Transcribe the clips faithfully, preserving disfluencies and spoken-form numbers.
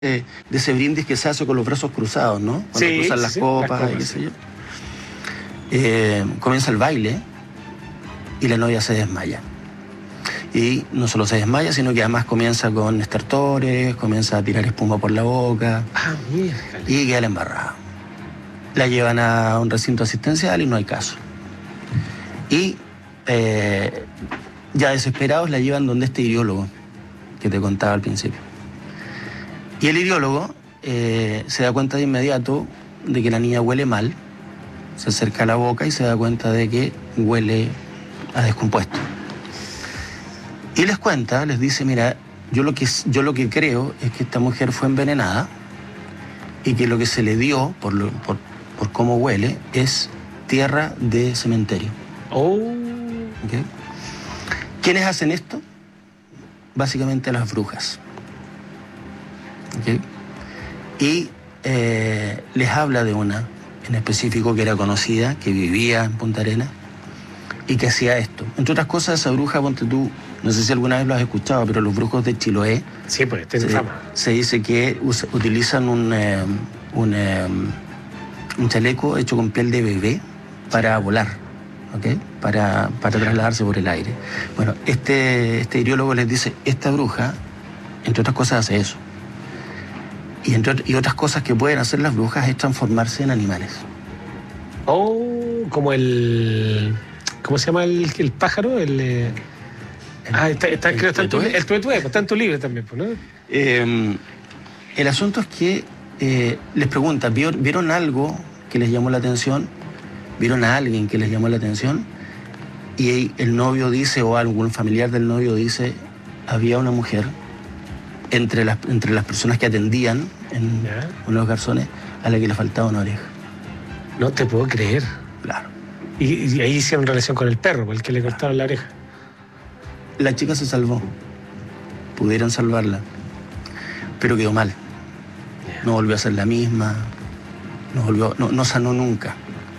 de, de ese brindis que se hace con los brazos cruzados, ¿no? Cuando Sí, cruzan sí, las sí, copas, las copas, y qué sí. sé yo. Eh, comienza el baile y la novia se desmaya. Y no solo se desmaya, sino que además comienza con estertores, comienza a tirar espuma por la boca. Ah, mierda. Y queda la embarrada. La llevan a un recinto asistencial y no hay caso. Y eh, ya desesperados la llevan donde este iriólogo que te contaba al principio. Y el iriólogo eh, se da cuenta de inmediato de que la niña huele mal, se acerca a la boca y se da cuenta de que huele a descompuesto. Y les cuenta, les dice, mira, yo lo que, yo lo que creo es que esta mujer fue envenenada y que lo que se le dio, por, lo, por, por cómo huele, es tierra de cementerio. Oh. ¿Okay? ¿Quiénes hacen esto? Básicamente las brujas. ¿Okay? Y eh, les habla de una en específico que era conocida, que vivía en Punta Arenas y que hacía esto. Entre otras cosas, esa bruja, ponte tú, no sé si alguna vez lo has escuchado, pero los brujos de Chiloé, Sí, pues, tiene se, fama. se dice que us, utilizan un, eh, un, eh, un chaleco hecho con piel de bebé para volar, ¿okay? para, para trasladarse por el aire. Bueno, este, este iriólogo les dice, esta bruja, entre otras cosas, hace eso. Y, entre, y otras cosas que pueden hacer las brujas es transformarse en animales. Oh, como el... ¿Cómo se llama el, el pájaro? El... Eh... El, ah, está, está, el, creo que está en tu, tuetué. el tuetué, pues está en tu libro también, pues, ¿no? Eh, el asunto es que eh, les preguntan, ¿vieron, ¿vieron algo que les llamó la atención? ¿Vieron a alguien que les llamó la atención? Y el novio dice, o algún familiar del novio dice, había una mujer entre las, entre las personas que atendían en ¿Ya? uno de los garzones a la que le faltaba una oreja. No te puedo creer. Claro. Y, y ahí hicieron relación con el perro, por el que le cortaron la oreja. La chica se salvó. Pudieron salvarla. Pero quedó mal. No volvió a ser la misma. No, volvió, no, no sanó nunca.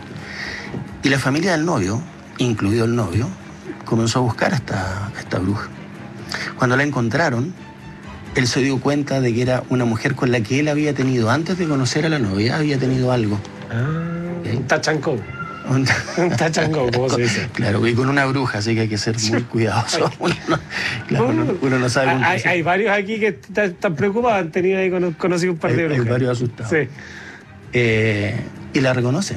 Y la familia del novio, incluido el novio, comenzó a buscar a esta, a esta bruja. Cuando la encontraron, él se dio cuenta de que era una mujer con la que él había tenido, antes de conocer a la novia, había tenido algo. Ah, ¿Okay? un tachanco. Un, un tachanco, como se dice. Claro, y con una bruja, así que hay que ser muy cuidadoso. Uno no, claro, uno, uno no sabe cómo hay, hay varios aquí que están preocupados, han tenido ahí conocido un par de hay, brujas. hay varios asustados. Sí. Eh, y la reconocen.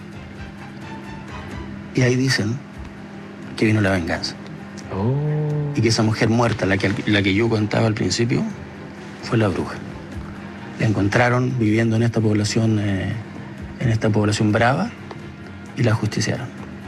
Y ahí dicen que vino la venganza. Oh. Y que esa mujer muerta, la que, la que yo contaba al principio, fue la bruja. La encontraron viviendo en esta población, eh, en esta población brava, y la ajusticiaron.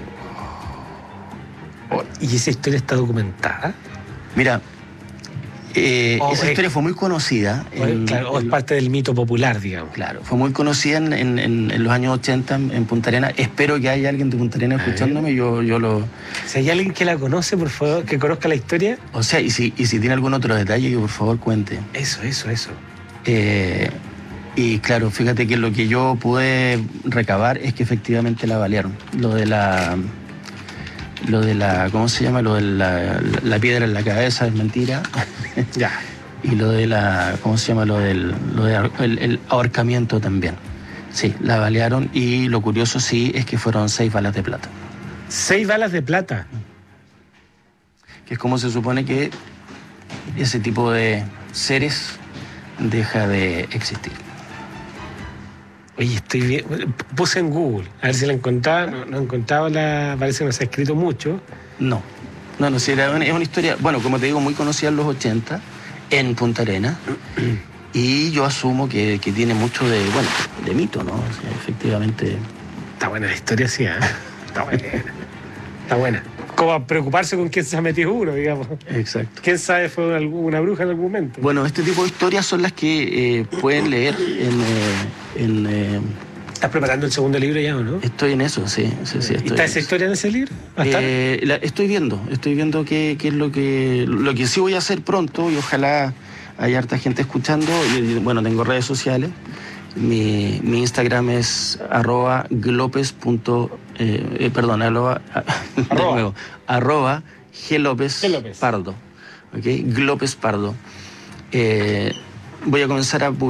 Oh, ¿y esa historia está documentada? Mira, eh, Oh, esa es, historia fue muy conocida. O, en, es, claro, o es en, parte del mito popular, digamos. Claro, fue muy conocida en, en, en los años ochenta en, en Punta Arenas. Espero que haya alguien de Punta Arenas escuchándome. Yo, yo lo... Si hay alguien que la conoce, por favor, que conozca la historia. O sea, y si, y si tiene algún otro detalle, que por favor cuente. Eso, eso, eso. Eh, y claro, fíjate que lo que yo pude recabar es que efectivamente la balearon. Lo de la... Lo de la... ¿Cómo se llama? Lo de la, la, la piedra en la cabeza es mentira. Ya. Y lo de la... ¿Cómo se llama? Lo del lo de, el, el ahorcamiento también. Sí, la balearon y lo curioso sí es que fueron seis balas de plata. Seis balas de plata. Que es como se supone que ese tipo de seres deja de existir. Oye, estoy bien. Puse en Google, a ver si la encontraba. No, no encontraba la. Parece que no se ha escrito mucho. No, no, no, sí, era una, es una historia, bueno, como te digo, muy conocida en los ochenta, en Punta Arenas. Y yo asumo que, que tiene mucho de, bueno, de mito, ¿no? O sea, efectivamente. Está buena la historia, sí, ¿eh? Está buena. Está buena. Como a preocuparse con quién se ha metido uno, digamos. Exacto. ¿Quién sabe fue una, una bruja en algún momento? Bueno, este tipo de historias son las que eh, pueden leer en... Eh, en eh, ¿Estás preparando el segundo libro ya o no? Estoy en eso, sí. sí, sí ¿Y está esa historia en ese libro? ¿Va a estar? Eh, la, estoy viendo, estoy viendo qué, qué es lo que... Lo que sí voy a hacer pronto, y ojalá haya harta gente escuchando. Y, bueno, tengo redes sociales. Mi, mi Instagram es arroba glopes. Eh, eh, perdón, arroba, de nuevo, arroba glopes pardo. ¿Okay? Glopes Pardo. Eh, voy a comenzar a publicar